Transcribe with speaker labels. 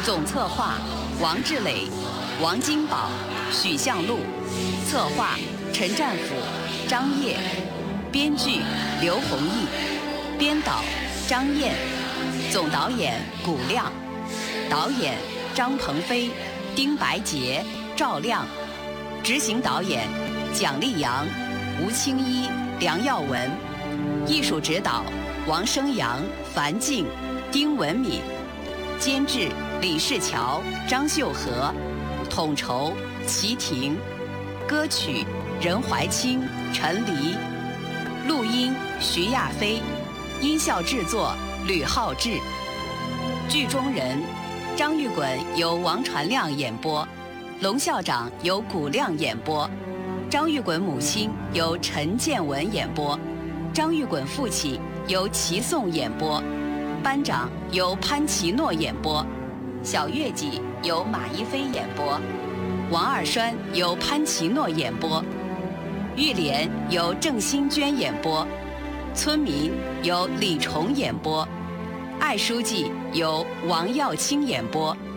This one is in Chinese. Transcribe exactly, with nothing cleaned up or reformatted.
Speaker 1: 总策划王志磊、王金宝、许向路，策划陈占甫、张烨，编剧刘弘毅，编导张燕，总导演古亮，导演张鹏飞、丁白洁、赵亮，执行导演蒋丽阳、吴清一、梁耀文，艺术指导王生阳、樊静、丁文敏，监制李世桥、张秀和，统筹齐婷，歌曲任怀清、陈黎，录音徐亚飞，音效制作吕浩志。剧中人张玉滚由王传亮演播，龙校长由古亮演播，张玉滚母亲由陈建文演播，张玉滚父亲由齐颂演播，班长由潘奇诺演播，小月季由马一飞演播，王二栓由潘奇诺演播，玉莲由郑欣娟演播，村民由李崇演播，艾书记由王耀清演播。